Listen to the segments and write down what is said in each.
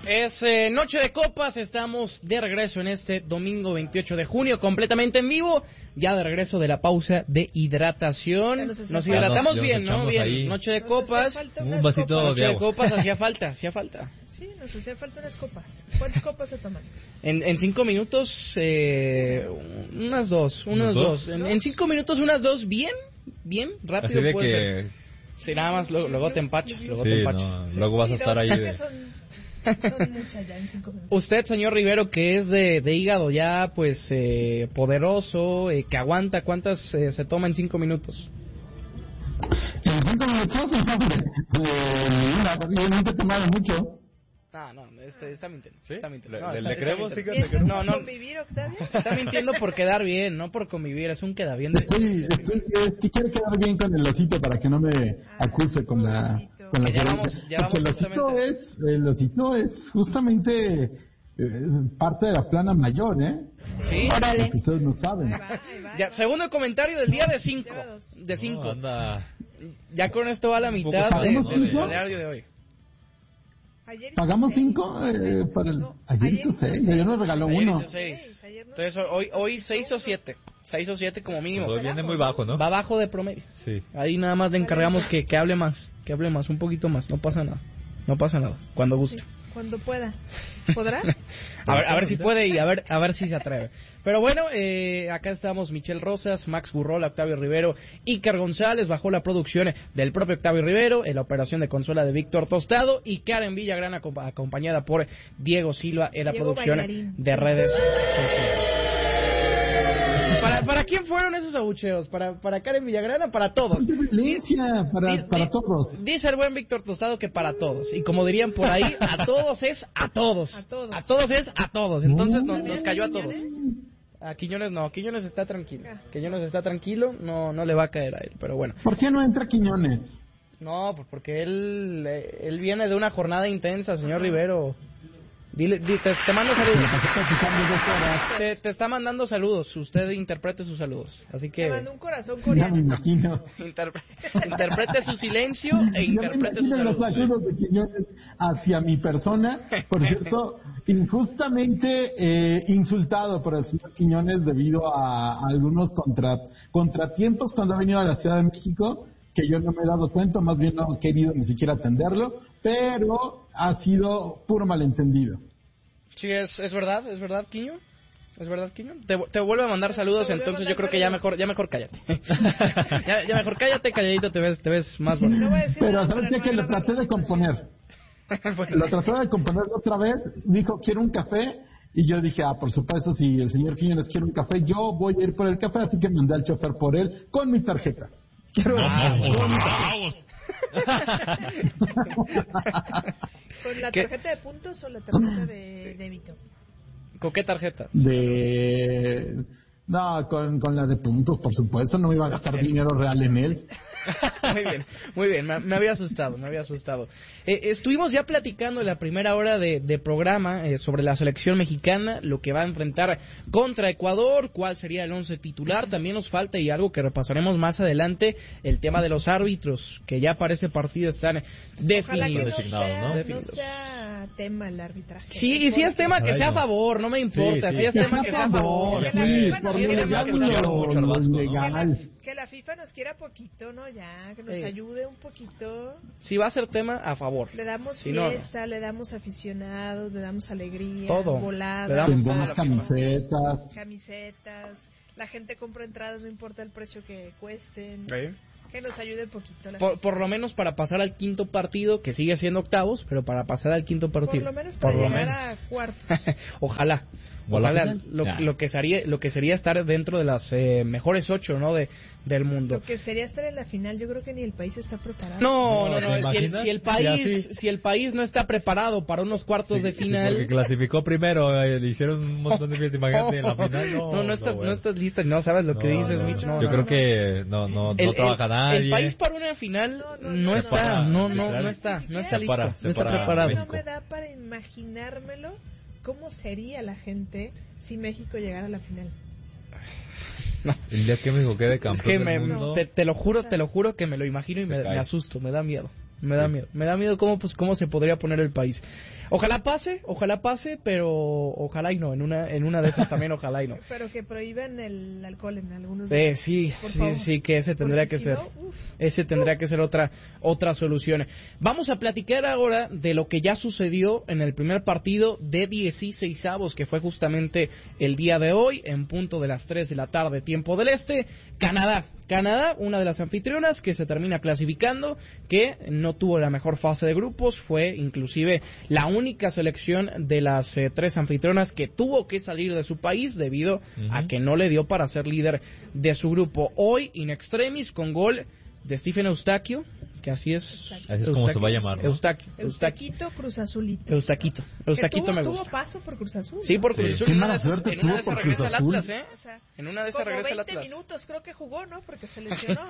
Es Noche de Copas, estamos de regreso en este domingo 28 de junio, completamente en vivo, ya de regreso de la pausa de hidratación. Nos hidratamos bien, ¿no? Bien, ahí. Noche de Copas, un vasito Noche de agua. De Copas, hacía falta. Sí, nos hacía falta unas copas. ¿Cuántas copas se toman? En 5 minutos, unas dos. En 5 minutos unas dos, bien, rápido puede ser. Sí, nada más luego te empachas, luego vas a estar ahí Son muchas ya en 5 minutos. Usted, señor Rivero, que es de hígado ya, pues, poderoso, que aguanta, ¿cuántas se toma en 5 minutos? En 5 minutos, nunca he tomado mucho. No, está mintiendo. ¿Sí? Está mintiendo. ¿Le creemos? ¿No convivir, Octavio? Está mintiendo por quedar bien, no por convivir, es un queda bien. Que quiero quedar bien con el osito para que no me acuse con la el osito es justamente parte de la plana mayor, ¿eh? Sí. Porque ustedes no saben. Ahí va. Ya, segundo comentario del día de 5. De 5. Ya con esto va la mitad del horario de hoy. ¿Pagamos 5? Ayer hizo 6, ayer nos regaló 1. Entonces hoy 6 o 7. 6 o 7 como mínimo. Pues hoy viene muy bajo, ¿no? Va bajo de promedio. Sí. Ahí nada más le encargamos que hable más, un poquito más. No pasa nada. Cuando guste. Sí, cuando pueda. ¿Podrá? a ver si puede y a ver si se atreve. Pero bueno, acá estamos Michelle Rosas, Max Burrola, Octavio Rivero, Iker González, bajo la producción del propio Octavio Rivero, en la operación de consola de Víctor Tostado y Karen Villagrán acompañada por Diego Silva en la producción Bailarín de redes sociales. ¿Para quién fueron esos abucheos? ¿Para Karen Villagrán o para todos? Violencia, para todos. Dice el buen Víctor Tostado que para todos. Y como dirían por ahí, a todos es a todos. A todos es a todos. Entonces nos cayó a todos. A Quiñones no, Quiñones está tranquilo. No le va a caer a él, pero bueno. ¿Por qué no entra Quiñones? No, pues porque él viene de una jornada intensa, señor Rivero. Dile, te mando saludos. Te está mandando saludos. Usted interprete sus saludos. Así que. Te mando un corazón coreano. Ya me imagino. Interprete su silencio e interprete sus saludos. Los saludos de Quiñones hacia mi persona. Por cierto, injustamente insultado por el señor Quiñones debido a algunos contratiempos cuando ha venido a la Ciudad de México, que yo no me he dado cuenta, más bien no he querido ni siquiera atenderlo, pero ha sido puro malentendido. Sí, es verdad, Quiño. ¿Es verdad, Quiño? Te vuelve a mandar saludos, entonces yo creo que ya mejor cállate. ya mejor cállate, calladito te ves más bonito. Pero ¿sabes qué? Que lo traté de componer. Lo traté de componer otra vez, dijo, quiero un café, y yo dije, por supuesto, si el señor Quiñones quiere un café, yo voy a ir por el café, así que mandé al chofer por él con mi tarjeta. Quiero ¿Con la tarjeta de puntos o la tarjeta de débito? ¿Con qué tarjeta? No, con la de puntos, por supuesto, no me iba a gastar dinero real en él. Muy bien, me había asustado. Estuvimos ya platicando en la primera hora de programa sobre la selección mexicana, lo que va a enfrentar contra Ecuador, cuál sería el 11 titular. También nos falta, y algo que repasaremos más adelante, el tema de los árbitros, que ya para ese partido están definidos. No sea tema el arbitraje. Sí, y si es tema que sea a favor, no me importa. Si es tema que sea a favor. Que la FIFA nos quiera poquito, ¿no? Ya, que nos ayude un poquito. Si va a ser tema, a favor. Le damos fiesta, le damos aficionados, le damos alegría, todo. Voladas. Le damos camisetas. La gente compra entradas, no importa el precio que cuesten. ¿Sí? Que nos ayude un poquito. Por lo menos para pasar al quinto partido, que sigue siendo octavos, pero para pasar al quinto partido. Por lo menos para llegar a cuartos. Ojalá lo que sería estar dentro de las mejores 8, ¿no? del mundo. Lo que sería estar en la final, yo creo que ni el país está preparado. No. Si el país no está preparado para unos cuartos de final, porque clasificó primero, le hicieron un montón de fiestas, imagínate en la final. No estás lista, no sabes lo que dices, Mitch. Yo creo que no trabaja nadie. El país para una final no está listo, no está preparado. No me da para imaginármelo. ¿Cómo sería la gente si México llegara a la final? No. El día que México quede campeón del mundo. Te lo juro que me lo imagino y me asusto, me da miedo. Me da miedo cómo se podría poner el país. Ojalá pase, pero ojalá y no, en una de esas también ojalá y no. Pero que prohíben el alcohol en algunos sí, que ese tendría que ser. Ese tendría que ser otra solución. Vamos a platicar ahora de lo que ya sucedió en el primer partido de 16avos, que fue justamente el día de hoy, en punto de las 3 de la tarde, tiempo del este. Canadá, una de las anfitrionas que se termina clasificando, que no tuvo la mejor fase de grupos, fue inclusive la única selección de las 3 anfitrionas que tuvo que salir de su país debido a que no le dio para ser líder de su grupo. Hoy, in extremis, con gol de Stephen Eustaquio, que así es como se va a llamar, ¿no? Eustaquito Cruz Azulito. Eustaquito me gusta. Tuvo paso por Cruz Azul. Sí, por Cruz Azul. Qué mala suerte tuvo por Cruz Azul. En una de esas regresa al Atlas. 20 minutos creo que jugó, ¿no? Porque se lesionó.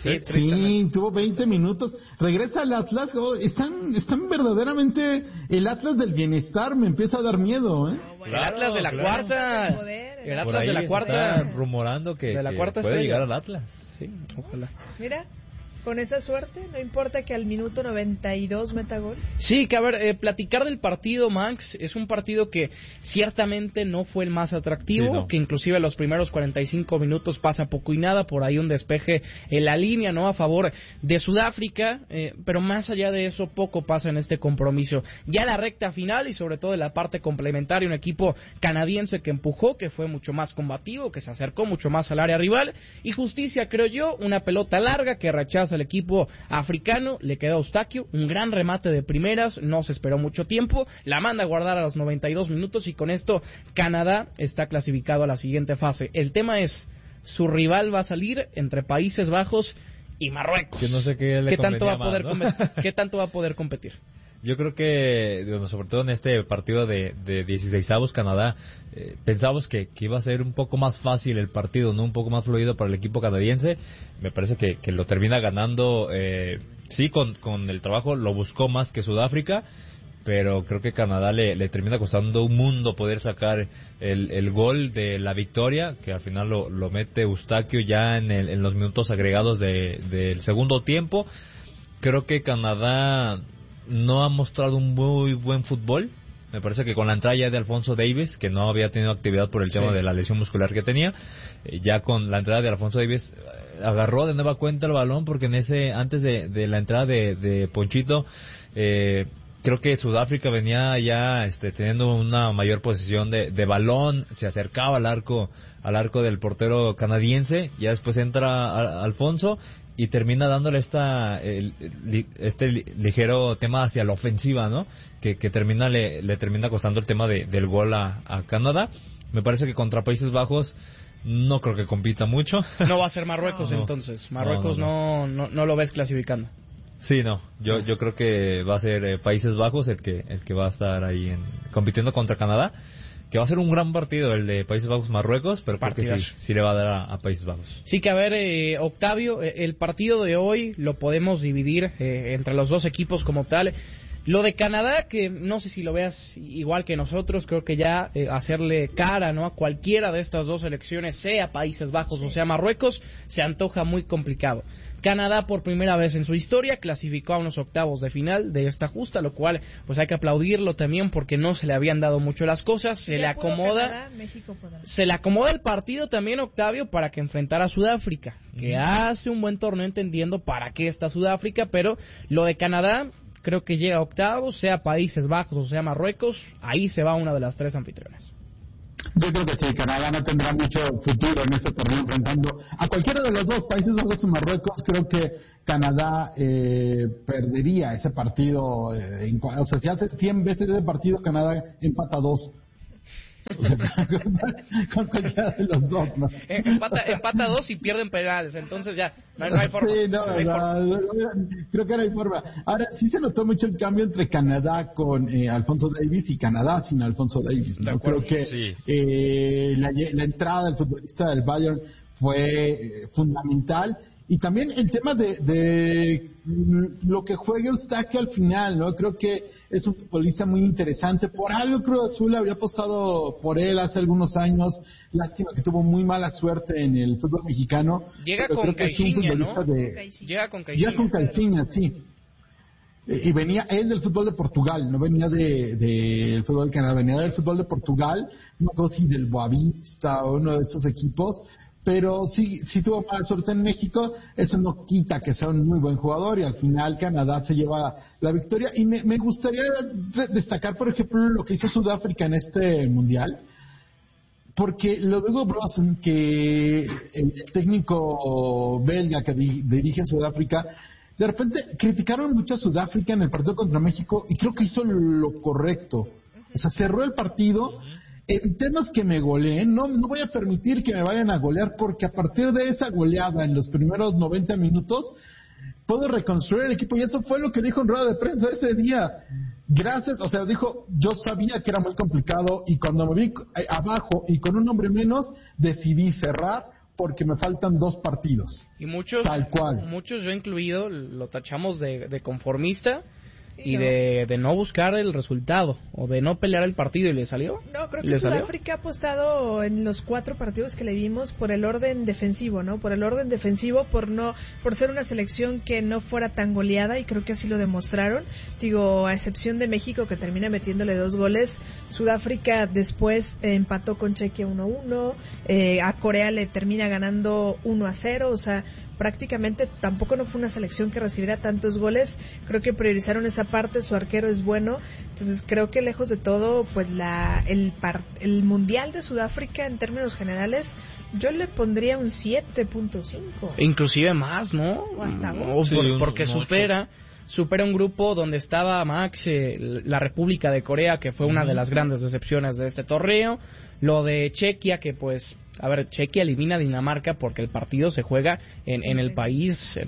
Sí, tuvo 20 minutos. Regresa al Atlas. Están verdaderamente el Atlas del bienestar. Me empieza a dar miedo, ¿eh? El Atlas de la cuarta. El Atlas de la cuarta. Rumorando que puede estrella. llegar al Atlas. Sí, ojalá. Mira, con esa suerte, no importa que al minuto 92 meta gol. Sí, que a ver, platicar del partido, Max, es un partido que ciertamente no fue el más atractivo, sí, no. Que inclusive los primeros 45 minutos pasa poco y nada, por ahí un despeje en la línea, ¿no?, a favor de Sudáfrica, pero más allá de eso, poco pasa en este compromiso. Ya la recta final y sobre todo en la parte complementaria, un equipo canadiense que empujó, que fue mucho más combativo, que se acercó mucho más al área rival, y justicia, creo yo, una pelota larga que rechaza el equipo africano, le quedó a Eustaquio, un gran remate de primeras, no se esperó mucho tiempo, la manda a guardar a los 92 minutos y con esto Canadá está clasificado a la siguiente fase. El tema es, su rival va a salir entre Países Bajos y Marruecos. Yo no sé qué tanto va a poder más, ¿no? ¿Qué tanto va a poder competir? Yo creo que, sobre todo en este partido de 16avos, Canadá, pensábamos que iba a ser un poco más fácil el partido, no un poco más fluido para el equipo canadiense. Me parece que lo termina ganando, sí, con el trabajo, lo buscó más que Sudáfrica, pero creo que Canadá le termina costando un mundo poder sacar el gol de la victoria, que al final lo mete Eustaquio ya en los minutos agregados del segundo tiempo. Creo que Canadá no ha mostrado un muy buen fútbol. Me parece que con la entrada ya de Alfonso Davies, que no había tenido actividad por el tema de la lesión muscular que tenía, ya con la entrada de Alfonso Davies agarró de nueva cuenta el balón, porque antes de la entrada de Ponchito, creo que Sudáfrica venía ya teniendo una mayor posesión de balón, se acercaba al arco del portero canadiense, ya después entra Alfonso y termina dándole este ligero tema hacia la ofensiva, ¿no? Que le termina costando el tema del gol a Canadá. Me parece que contra Países Bajos no creo que compita mucho. No va a ser Marruecos, entonces. Marruecos no lo ves clasificando. Sí, no. Yo creo que va a ser Países Bajos el que va a estar ahí compitiendo contra Canadá. Que va a ser un gran partido el de Países Bajos-Marruecos, pero creo que sí le va a dar a Países Bajos. Sí, que a ver, Octavio, el partido de hoy lo podemos dividir entre los dos equipos como tal. Lo de Canadá, que no sé si lo veas igual que nosotros, creo que ya hacerle cara, ¿no?, a cualquiera de estas dos selecciones, sea Países Bajos o sea Marruecos, se antoja muy complicado. Canadá por primera vez en su historia clasificó a unos octavos de final de esta justa, lo cual pues hay que aplaudirlo también porque no se le habían dado mucho las cosas, se le acomoda el partido también, Octavio, para que enfrentara a Sudáfrica, que hace un buen torneo entendiendo para qué está Sudáfrica, pero lo de Canadá creo que llega a octavos, sea Países Bajos o sea Marruecos, ahí se va una de las tres anfitrionas. Yo creo que sí, Canadá no tendrá mucho futuro en este torneo enfrentando a cualquiera de los dos, Países Bajos y Marruecos. Creo que Canadá perdería ese partido, o sea, si hace 100 veces ese partido, Canadá empata 2. O sea, con cualquiera de los dos, ¿no? Empata 2 y pierden penales, entonces ya no hay forma. Sí, creo que no hay forma. Ahora, sí se notó mucho el cambio entre Canadá con Alfonso Davies y Canadá sin Alfonso Davies, ¿no? Creo que la entrada del futbolista del Bayern fue fundamental. Y también el tema de lo que juega Eustaquio al final, ¿no? Creo que es un futbolista muy interesante. Por algo Cruz Azul había apostado por él hace algunos años. Lástima que tuvo muy mala suerte en el fútbol mexicano. Llega con Caixinha, ¿no? Llega con Caixinha, sí. y venía él del fútbol de Portugal, no venía del fútbol de Canadá, venía del fútbol de Portugal, no sé si del Boavista o uno de esos equipos, pero sí tuvo mala suerte en México. Eso no quita que sea un muy buen jugador, y al final Canadá se lleva la victoria. Y me gustaría destacar, por ejemplo, lo que hizo Sudáfrica en este mundial, porque Ludovic Brozen, que el técnico belga que dirige Sudáfrica, de repente criticaron mucho a Sudáfrica en el partido contra México, y creo que hizo lo correcto. O sea, cerró el partido. En temas que me goleen, no voy a permitir que me vayan a golear, porque a partir de esa goleada en los primeros 90 minutos puedo reconstruir el equipo, y eso fue lo que dijo en rueda de prensa ese día. Gracias, o sea, dijo, yo sabía que era muy complicado, y cuando me vi abajo y con un hombre menos, decidí cerrar porque me faltan 2 partidos. Y muchos, tal cual. Muchos, yo incluido, lo tachamos de conformista y de no buscar el resultado o de no pelear el partido, y le salió. No, creo que Sudáfrica ha apostado en los 4 partidos que le vimos por el orden defensivo, ¿no? Por el orden defensivo, por ser una selección que no fuera tan goleada, y creo que así lo demostraron. Digo, a excepción de México, que termina metiéndole 2 goles, Sudáfrica después empató con Chequia 1-1, a Corea le termina ganando 1-0, o sea, prácticamente tampoco no fue una selección que recibiera tantos goles. Creo que priorizaron esa parte, su arquero es bueno, entonces creo que lejos de todo, pues el mundial de Sudáfrica en términos generales, yo le pondría un 7.5. Inclusive más, ¿no? O hasta porque supera un grupo donde estaba Max, la República de Corea, que fue una de las grandes decepciones de este torneo. Lo de Chequia, que pues, a ver, Chequia elimina a Dinamarca porque el partido se juega en el país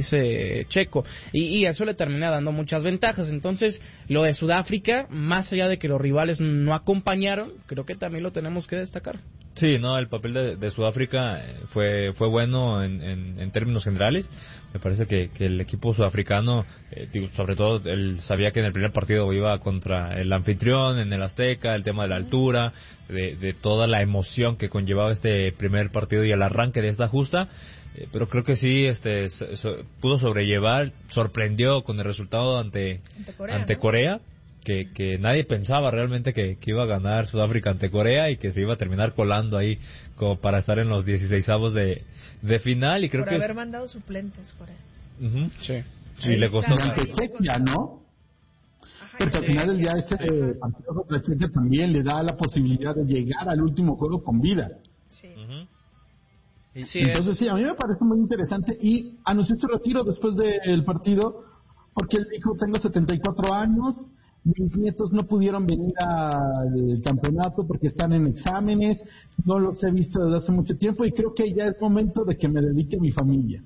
checo, y eso le termina dando muchas ventajas. Entonces, lo de Sudáfrica, más allá de que los rivales no acompañaron, creo que también lo tenemos que destacar. Sí, no, el papel de Sudáfrica fue bueno en términos generales. Me parece que el equipo sudafricano, sobre todo, él sabía que en el primer partido iba contra el anfitrión en el Azteca, el tema de la altura, de toda la emoción que conllevaba este primer partido y el arranque de esta justa, pero creo que sí pudo sobrellevar, sorprendió con el resultado ante Corea, que nadie pensaba realmente que iba a ganar Sudáfrica ante Corea, y que se iba a terminar colando ahí como para estar en los 16avos de final. Y creo por que haber mandado suplentes, Corea. Uh-huh. Sí, le costó. Chequia, ¿no? Porque al final del día partido contra Chequia también le da la posibilidad de llegar al último juego con vida. Sí. Uh-huh. Sí, entonces sí, a mí me parece muy interesante, y anunció su retiro después del partido, porque él dijo, tengo 74 años, mis nietos no pudieron venir al campeonato porque están en exámenes, no los he visto desde hace mucho tiempo, y creo que ya es momento de que me dedique a mi familia.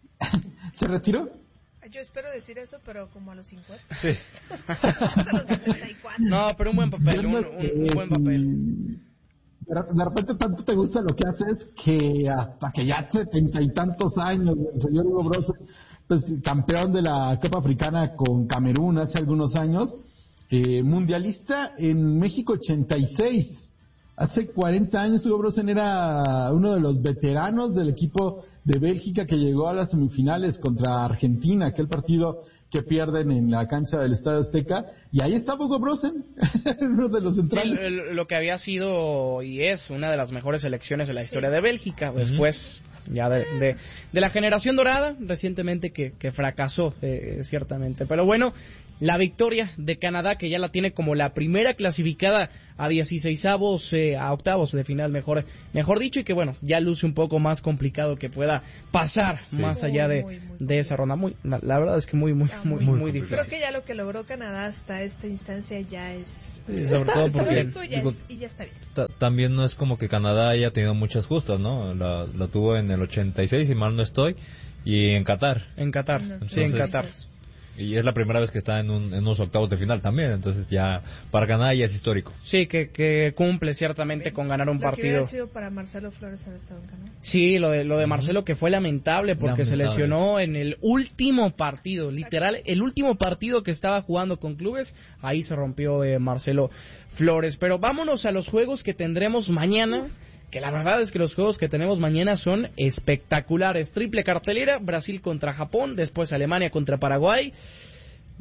¿Se retiró? Yo espero decir eso, pero como a los 50. Sí. Hasta los 74. No, pero un buen papel, un buen papel. De repente tanto te gusta lo que haces que hasta que ya 70 y tantos años, el señor Hugo Brozen, pues campeón de la Copa Africana con Camerún hace algunos años, mundialista en México 86. Hace 40 años Hugo Brozen era uno de los veteranos del equipo de Bélgica que llegó a las semifinales contra Argentina, aquel partido que pierden en la cancha del Estadio Azteca, y ahí estaba Hugo Brozen, uno de los centrales. Sí, lo que había sido y es una de las mejores selecciones de la historia de Bélgica, después ya de la generación dorada, recientemente que fracasó, ciertamente. Pero bueno, la victoria de Canadá, que ya la tiene como la primera clasificada a 16avos, a octavos de final, mejor dicho, y que bueno, ya luce un poco más complicado que pueda pasar más allá de esa ronda. La verdad es que muy difícil. Creo que ya lo que logró Canadá hasta esta instancia ya es sobre todo porque y ya está bien. También no es como que Canadá haya tenido muchas justas, ¿no? La tuvo en el 86, si mal no estoy, y en Qatar. Entonces, sí, en Qatar. Y es la primera vez que está en unos octavos de final también, entonces ya para Canadá ya es histórico. Sí, que cumple ciertamente con ganar un partido. Lo que hubiera sido para Marcelo Flores haber estado en Canadá. Sí, lo de Marcelo, que fue lamentable porque se lesionó en el último partido, literal, el último partido que estaba jugando con clubes, ahí se rompió Marcelo Flores. Pero vámonos a los juegos que tendremos mañana, que la verdad es que los juegos que tenemos mañana son espectaculares. Triple cartelera, Brasil contra Japón, después Alemania contra Paraguay.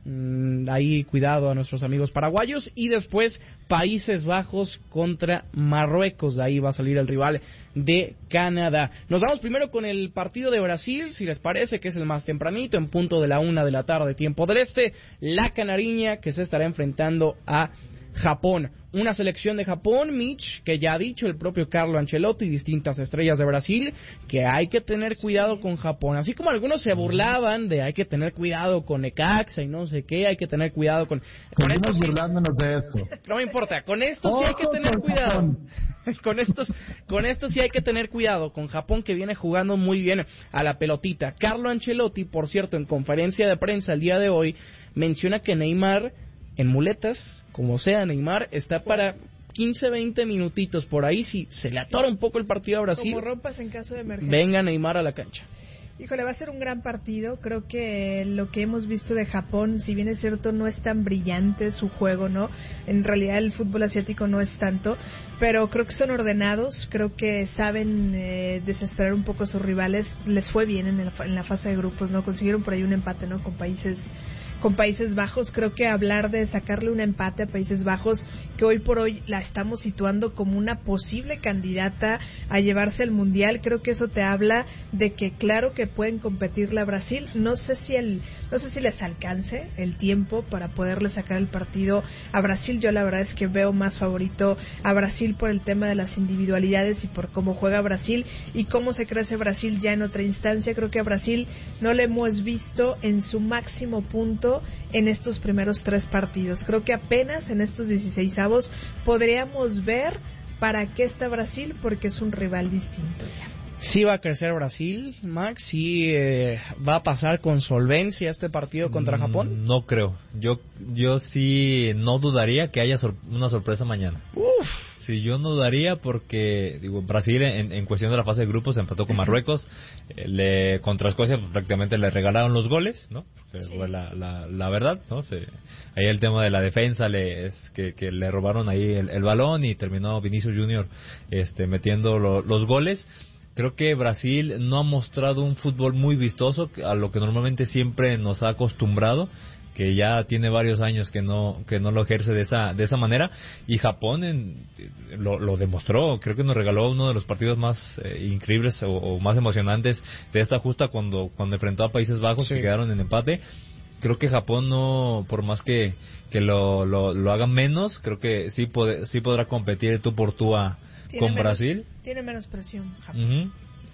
Ahí cuidado a nuestros amigos paraguayos. Y después Países Bajos contra Marruecos. De ahí va a salir el rival de Canadá. Nos vamos primero con el partido de Brasil, si les parece, que es el más tempranito, en punto de la 1 de la tarde, tiempo del este. La canariña que se estará enfrentando a Japón. Una selección de Japón, Mitch, que ya ha dicho el propio Carlo Ancelotti y distintas estrellas de Brasil, que hay que tener cuidado con Japón. Así como algunos se burlaban de hay que tener cuidado con Necaxa y no sé qué, hay que tener cuidado con esto burlándonos de esto. No me importa, con esto sí hay que tener cuidado. Con esto sí hay que tener cuidado, con Japón, que viene jugando muy bien a la pelotita. Carlo Ancelotti, por cierto, en conferencia de prensa el día de hoy, menciona que Neymar, en muletas, como sea, Neymar está para 15, 20 minutitos por ahí. Si se le atora un poco el partido a Brasil, como rompas en caso de emergencia, venga Neymar a la cancha. Híjole, va a ser un gran partido. Creo que lo que hemos visto de Japón, si bien es cierto, no es tan brillante su juego, ¿no? En realidad el fútbol asiático no es tanto, pero creo que son ordenados, creo que saben desesperar un poco a sus rivales. Les fue bien en la fase de grupos, ¿no? Consiguieron por ahí un empate, ¿no? Con Países Bajos. Creo que hablar de sacarle un empate a Países Bajos, que hoy por hoy la estamos situando como una posible candidata a llevarse el Mundial, creo que eso te habla de que claro que pueden competirle a Brasil. No sé si les alcance el tiempo para poderle sacar el partido a Brasil. Yo la verdad es que veo más favorito a Brasil por el tema de las individualidades y por cómo juega Brasil y cómo se crece Brasil ya en otra instancia. Creo que a Brasil no le hemos visto en su máximo punto en estos primeros 3 partidos. Creo que apenas en estos 16avos podríamos ver para qué está Brasil, porque es un rival distinto ya. Sí va a crecer Brasil, Max, sí va a pasar con solvencia este partido contra Japón. No creo, yo sí no dudaría que haya una sorpresa mañana. Sí, yo no dudaría porque Brasil en cuestión de la fase de grupos se empató con Marruecos, contra Escocia pues, prácticamente le regalaron los goles, ¿no? Sí. Fue la verdad, ¿no? Ahí el tema de la defensa que le robaron ahí el balón y terminó Vinicius Junior metiendo los goles. Creo que Brasil no ha mostrado un fútbol muy vistoso a lo que normalmente siempre nos ha acostumbrado, que ya tiene varios años que no lo ejerce de esa manera, y Japón lo demostró. Creo que nos regaló uno de los partidos más increíbles o más emocionantes de esta justa cuando enfrentó a Países Bajos, sí, que quedaron en empate. Creo que Japón no, por más que lo haga menos, creo que sí podrá competir tú por tú con Brasil. Tiene menos presión Japón.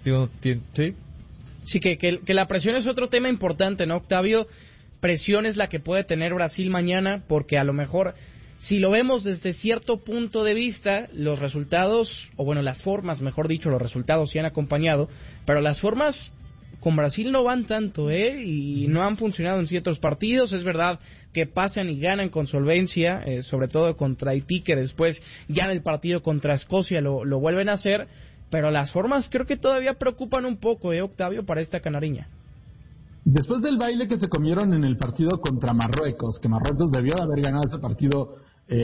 Sí. Sí, que la presión es otro tema importante, ¿no, Octavio? Presión es la que puede tener Brasil mañana, porque a lo mejor, si lo vemos desde cierto punto de vista, los resultados, o bueno, las formas, mejor dicho, los resultados sí han acompañado, pero las formas con Brasil no van tanto, y no han funcionado en ciertos partidos. Es verdad que pasan y ganan con solvencia, sobre todo contra Haití, que después ya en el partido contra Escocia lo vuelven a hacer, pero las formas creo que todavía preocupan un poco, Octavio, para esta canariña. Después del baile que se comieron en el partido contra Marruecos, que Marruecos debió de haber ganado ese partido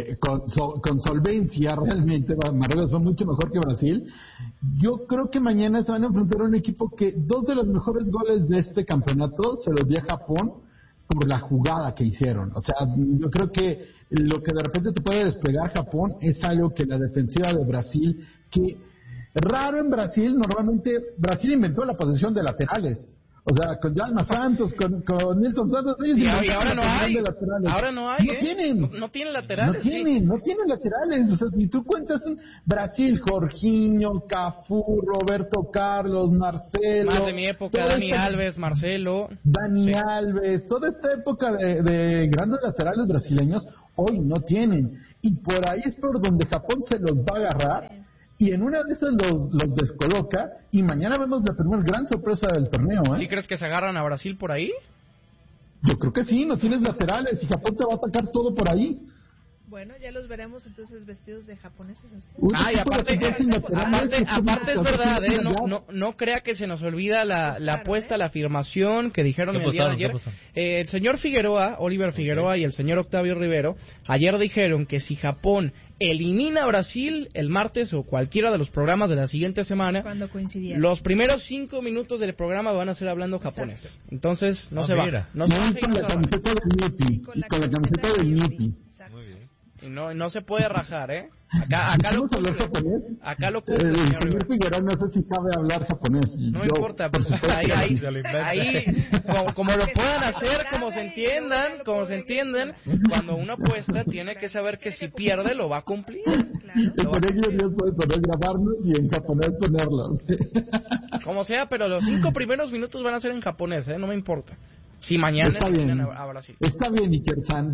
con solvencia, realmente Marruecos fue mucho mejor que Brasil. Yo creo que mañana se van a enfrentar a un equipo que 2 de los mejores goles de este campeonato se los dio a Japón por la jugada que hicieron. O sea, yo creo que lo que de repente te puede desplegar Japón es algo que la defensiva de Brasil, que raro en Brasil, normalmente Brasil inventó la posesión de laterales. O sea, con Jalma Santos, con Nilton Santos, y ahora no hay. Ahora no hay. No tienen laterales. No tienen laterales. O sea, si tú cuentas Brasil, Jorginho, Cafú, Roberto Carlos, Marcelo. Más de mi época, Dani Alves, Marcelo. Alves, toda esta época de grandes laterales brasileños, hoy no tienen. Y por ahí es por donde Japón se los va a agarrar. Y en una de esas los descoloca, y mañana vemos la primera gran sorpresa del torneo, ¿Sí crees que se agarran a Brasil por ahí? Yo creo que sí, no tienes laterales, y Japón te va a atacar todo por ahí. Bueno, ya los veremos entonces vestidos de japoneses. Y aparte es verdad, no crea que se nos olvida la apuesta, la afirmación que dijeron el día de ayer. El señor Figueroa, Oliver Figueroa y el señor Octavio Rivero, ayer dijeron que si Japón elimina a Brasil el martes o cualquiera de los programas de la siguiente semana, los primeros 5 minutos del programa van a ser hablando japonés. Entonces, no se va. No se va. Con la camiseta del Nipi. Muy bien. Y no se puede rajar, ¿eh? Acá lo cumple. Acá lo cumple. El señor Figueroa no sé si sabe hablar japonés. No importa, pues ahí como lo puedan hacer, como se entiendan, cuando uno apuesta tiene que saber que si pierde lo va a cumplir. Por ello Dios puede poder grabarnos y en japonés ponerlos. Como sea, pero los 5 primeros minutos van a ser en japonés, ¿eh? No me importa. Si mañana eliminan a Brasil. Está bien, Iker-san.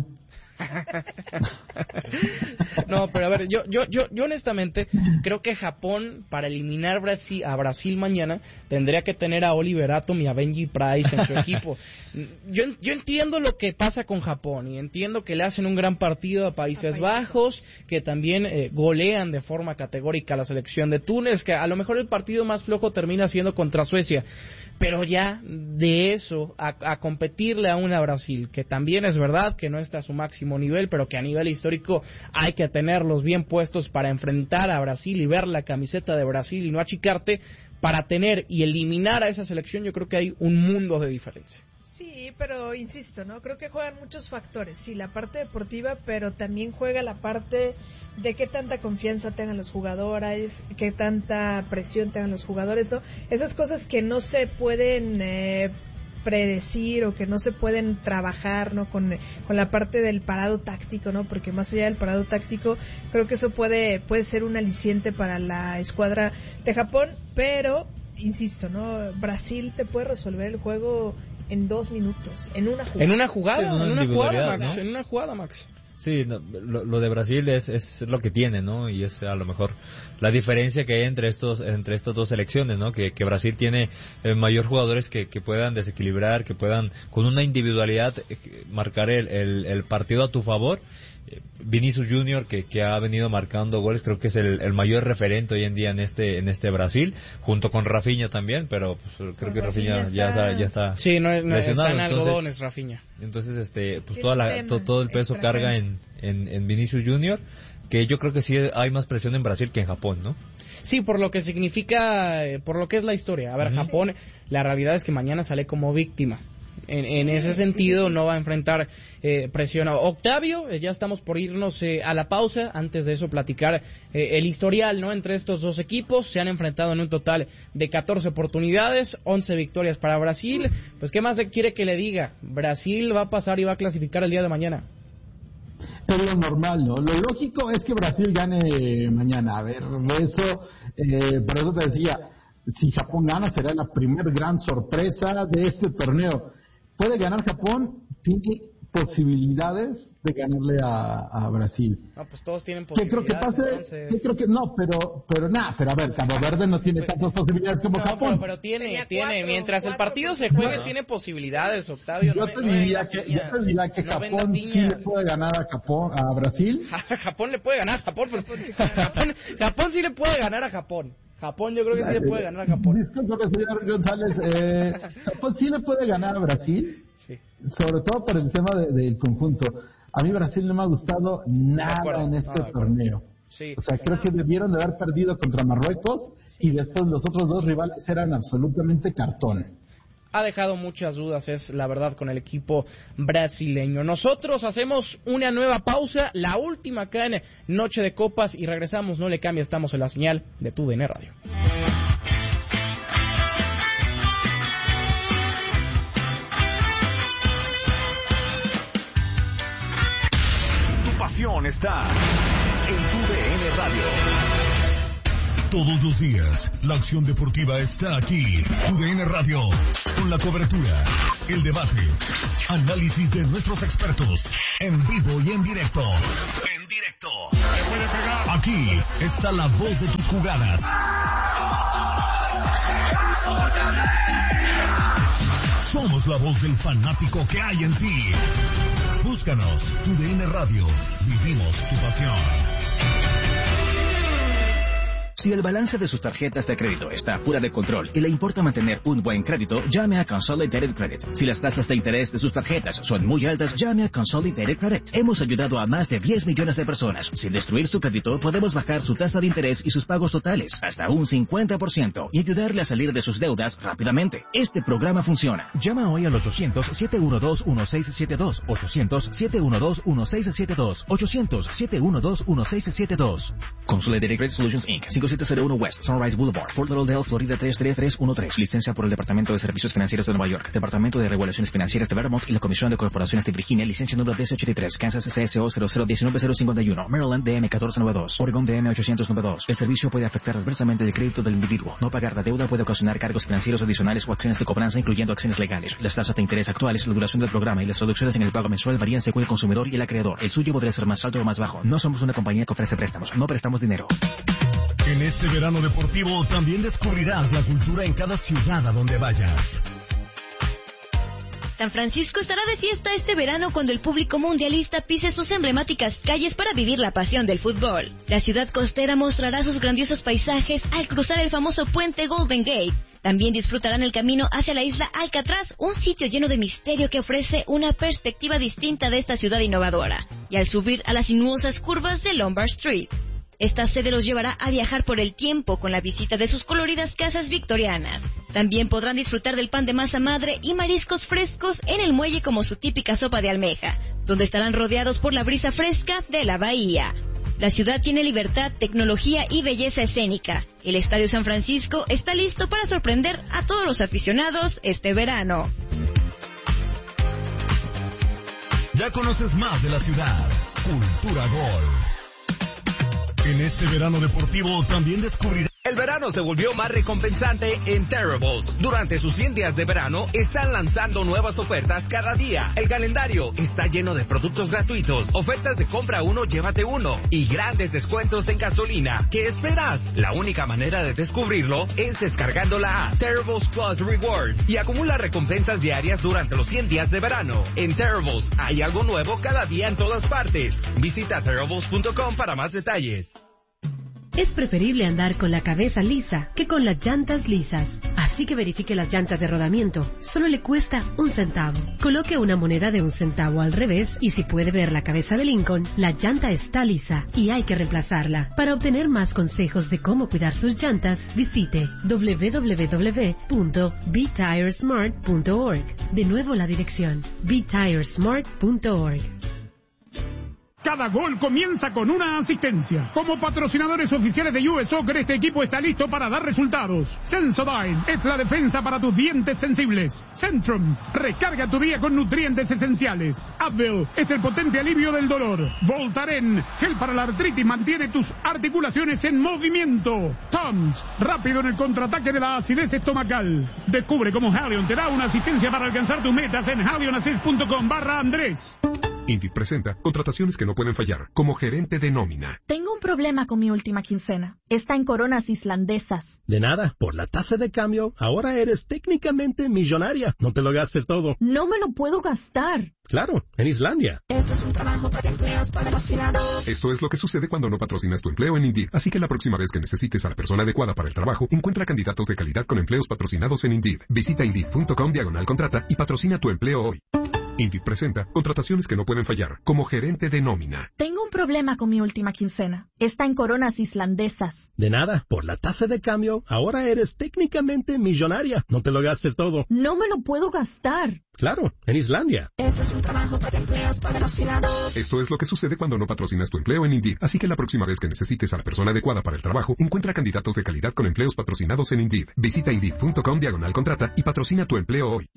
No, pero a ver, yo honestamente creo que Japón, para eliminar a Brasil mañana, tendría que tener a Oliver Atom y a Benji Price en su equipo. Yo entiendo lo que pasa con Japón y entiendo que le hacen un gran partido a Países Bajos, que también golean de forma categórica a la selección de Túnez, que a lo mejor el partido más flojo termina siendo contra Suecia. Pero ya de eso a competirle a una Brasil, que también es verdad que no está a su máximo nivel, pero que a nivel histórico hay que tenerlos bien puestos para enfrentar a Brasil y ver la camiseta de Brasil y no achicarte, para tener y eliminar a esa selección, yo creo que hay un mundo de diferencia. Sí, pero insisto, ¿no? Creo que juegan muchos factores. Sí, la parte deportiva, pero también juega la parte de qué tanta confianza tengan los jugadores, qué tanta presión tengan los jugadores, ¿no? Esas cosas que no se pueden predecir o que no se pueden trabajar, ¿no? Con la parte del parado táctico, ¿no? Porque más allá del parado táctico, creo que eso puede ser un aliciente para la escuadra de Japón, pero insisto, ¿no? Brasil te puede resolver el juego en 2 minutos, en una jugada, Max. Sí, lo de Brasil es lo que tiene, ¿no? Y es a lo mejor la diferencia que hay entre estas dos selecciones, ¿no? Que Brasil tiene mayor jugadores que puedan desequilibrar, que puedan con una individualidad marcar el partido a tu favor. Vinicius Junior que ha venido marcando goles, creo que es el mayor referente hoy en día en este Brasil, junto con Rafinha también, pero pues, creo que Rafinha ya está sí, no lesionado, está en algodones Rafinha. Entonces pues todo el peso carga en Vinicius Junior, que yo creo que sí hay más presión en Brasil que en Japón, ¿no? Sí, por lo que significa, por lo que es la historia. A ver, Japón, la realidad es que mañana sale como víctima. En ese sentido no va a enfrentar presión. Octavio, ya estamos por irnos a la pausa. Antes de eso platicar el historial, ¿no? Entre estos dos equipos. Se han enfrentado en un total de 14 oportunidades, 11 victorias para Brasil. Pues ¿qué más quiere que le diga? Brasil va a pasar y va a clasificar el día de mañana. Es lo normal, ¿no? Lo lógico es que Brasil gane mañana. A ver, por eso te decía, si Japón gana será la primer gran sorpresa de este torneo. ¿Puede ganar Japón? Tiene posibilidades de ganarle a Brasil. No, pues todos tienen posibilidades. ¿Qué creo que pase? Entonces... ¿Qué creo que no? Pero a ver, Cabo Verde no tiene tantas posibilidades como Japón. Pero tiene, mientras el partido se juegue, tiene posibilidades, Octavio. Yo te diría que Japón sí le puede ganar a Brasil. Japón le puede ganar a Japón. Pues, Japón sí le puede ganar a Japón. Japón yo creo que sí le puede ganar a Japón. Disculpe, señor González. Japón sí le puede ganar a Brasil. Sí. Sobre todo por el tema del conjunto. A mí Brasil no me ha gustado nada en este torneo. Sí. O sea, creo que debieron de haber perdido contra Marruecos y después los otros dos rivales eran absolutamente cartón. Ha dejado muchas dudas, es la verdad, con el equipo brasileño. Nosotros hacemos una nueva pausa, la última acá en Noche de Copas, y regresamos. No le cambie, estamos en la señal de TUDN Radio. Tu pasión está en TUDN Radio. Todos los días, la acción deportiva está aquí. TUDN Radio, con la cobertura, el debate, análisis de nuestros expertos, en vivo y en directo. Aquí está la voz de tus jugadas. Somos la voz del fanático que hay en ti. Búscanos, TUDN Radio. Vivimos tu pasión. Si el balance de sus tarjetas de crédito está fuera de control y le importa mantener un buen crédito, llame a Consolidated Credit. Si las tasas de interés de sus tarjetas son muy altas, llame a Consolidated Credit. Hemos ayudado a más de 10 millones de personas. Sin destruir su crédito, podemos bajar su tasa de interés y sus pagos totales hasta un 50% y ayudarle a salir de sus deudas rápidamente. Este programa funciona. Llama hoy al 800-712-1672. 800-712-1672. 800-712-1672. Consolidated Credit Solutions Inc. 5701 West Sunrise Boulevard, Fort Lauderdale, Florida 33313. Licencia por el Departamento de Servicios Financieros de Nueva York, Departamento de Regulaciones Financieras de Vermont y la Comisión de Corporaciones de Virginia. Licencia número 1083. Kansas CSO 0019051. Maryland DM 1492. Oregon DM 892. El servicio puede afectar adversamente el crédito del individuo. No pagar la deuda puede ocasionar cargos financieros adicionales o acciones de cobranza, incluyendo acciones legales. Las tasas de interés actuales, la duración del programa y las reducciones en el pago mensual varían según el consumidor y el acreedor. El suyo podría ser más alto o más bajo. No somos una compañía que ofrece préstamos. No prestamos dinero. En este verano deportivo también descubrirás la cultura en cada ciudad a donde vayas. San Francisco estará de fiesta este verano cuando el público mundialista pise sus emblemáticas calles para vivir la pasión del fútbol. La ciudad costera mostrará sus grandiosos paisajes al cruzar el famoso puente Golden Gate. También disfrutarán el camino hacia la isla Alcatraz, un sitio lleno de misterio que ofrece una perspectiva distinta de esta ciudad innovadora. Y al subir a las sinuosas curvas de Lombard Street. Esta sede los llevará a viajar por el tiempo con la visita de sus coloridas casas victorianas. También podrán disfrutar del pan de masa madre y mariscos frescos en el muelle como su típica sopa de almeja, donde estarán rodeados por la brisa fresca de la bahía. La ciudad tiene libertad, tecnología y belleza escénica. El Estadio San Francisco está listo para sorprender a todos los aficionados este verano. Ya conoces más de la ciudad. Cultura Gol. En este verano deportivo también descubrirás. El verano se volvió más recompensante en Terribles. Durante sus 100 días de verano están lanzando nuevas ofertas cada día. El calendario está lleno de productos gratuitos, ofertas de compra uno, llévate uno y grandes descuentos en gasolina. ¿Qué esperas? La única manera de descubrirlo es descargando la app Terribles Plus Reward y acumula recompensas diarias durante los 100 días de verano. En Terribles hay algo nuevo cada día en todas partes. Visita Terribles.com para más detalles. Es preferible andar con la cabeza lisa que con las llantas lisas. Así que verifique las llantas de rodamiento. Solo le cuesta 1 centavo. Coloque una moneda de 1 centavo al revés y si puede ver la cabeza de Lincoln, la llanta está lisa y hay que reemplazarla. Para obtener más consejos de cómo cuidar sus llantas, visite www.betiresmart.org. De nuevo la dirección, betiresmart.org. Cada gol comienza con una asistencia. Como patrocinadores oficiales de US Soccer, este equipo está listo para dar resultados. Sensodyne es la defensa para tus dientes sensibles. Centrum, recarga tu día con nutrientes esenciales. Advil es el potente alivio del dolor. Voltaren, gel para la artritis, mantiene tus articulaciones en movimiento. Tums, rápido en el contraataque de la acidez estomacal. Descubre cómo Halion te da una asistencia para alcanzar tus metas en halionassist.com/Andrés. Indeed presenta contrataciones que no pueden fallar, como gerente de nómina. Tengo un problema con mi última quincena. Está en coronas islandesas. De nada, por la tasa de cambio, ahora eres técnicamente millonaria. No te lo gastes todo. No me lo puedo gastar. Claro, en Islandia. Esto es un trabajo para empleos patrocinados. Esto es lo que sucede cuando no patrocinas tu empleo en Indeed. Así que la próxima vez que necesites a la persona adecuada para el trabajo, encuentra candidatos de calidad con empleos patrocinados en Indeed. Visita Indeed.com/contrata y patrocina tu empleo hoy. Indeed presenta contrataciones que no pueden fallar, como gerente de nómina. Tengo un problema con mi última quincena. Está en coronas islandesas. De nada, por la tasa de cambio, ahora eres técnicamente millonaria. No te lo gastes todo. No me lo puedo gastar. Claro, en Islandia. Esto es un trabajo para empleos patrocinados. Esto es lo que sucede cuando no patrocinas tu empleo en Indeed. Así que la próxima vez que necesites a la persona adecuada para el trabajo, encuentra candidatos de calidad con empleos patrocinados en Indeed. Visita Indeed.com/contrata y patrocina tu empleo hoy.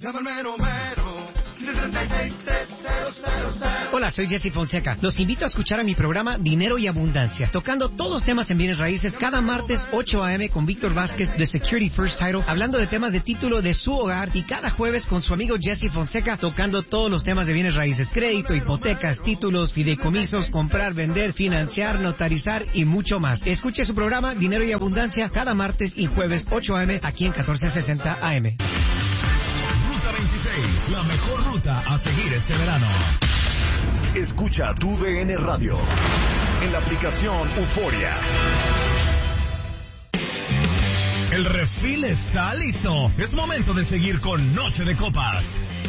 Hola, soy Jesse Fonseca. Los invito a escuchar a mi programa Dinero y Abundancia, tocando todos los temas en bienes raíces cada martes 8 a.m. con Víctor Vázquez de Security First Title, hablando de temas de título de su hogar, y cada jueves con su amigo Jesse Fonseca tocando todos los temas de bienes raíces, crédito, hipotecas, títulos, fideicomisos, comprar, vender, financiar, notarizar y mucho más. Escuche su programa Dinero y Abundancia cada martes y jueves 8 a.m. aquí en 1460 AM. Ruta 26, la mejor ruta a seguir este verano. Escucha tu DN Radio en la aplicación Euforia. El refil está listo. Es momento de seguir con Noche de Copas.